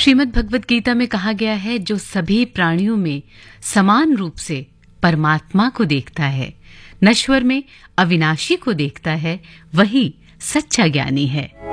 श्रीमद् भगवत गीता में कहा गया है, जो सभी प्राणियों में समान रूप से परमात्मा को देखता है, नश्वर में अविनाशी को देखता है, वही सच्चा ज्ञानी है।